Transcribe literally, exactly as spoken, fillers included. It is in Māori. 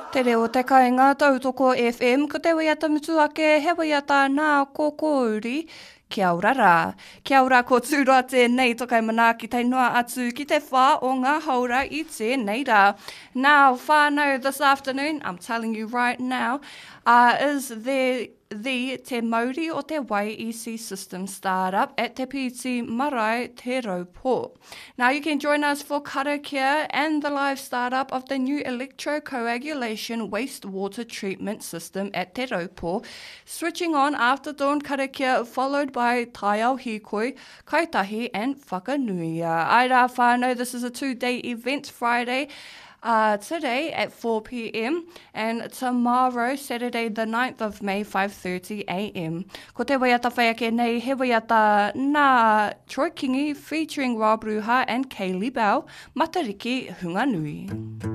Te reo te kainga tautoko F M, ko te waiata mutuake, he waiata nā kōkōuri, kia ora rā. Kia ora ko tūra tēnei tokai manaaki tei noa atu ki te whā o ngā haura i tēnei rā. Now, whānau this afternoon, I'm telling you right now, uh, is there the Te Mauri o Te Wai E C System startup at Te Piti Marae Te Raupo. Now you can join us for karakia and the live startup of the new electrocoagulation wastewater treatment system at Te Raupo, switching on after dawn karakia followed by tai au hikoi, kaitahi and whakanuia. Ai rā whānau, this is a two-day event Friday, Uh, today at four p m and tomorrow, Saturday the ninth of May, five thirty a m. Ko te waiata whaiake nei, he waiata nā Troy Kingi featuring Rob Ruha and Kaylee Bell, Matariki Hunganui.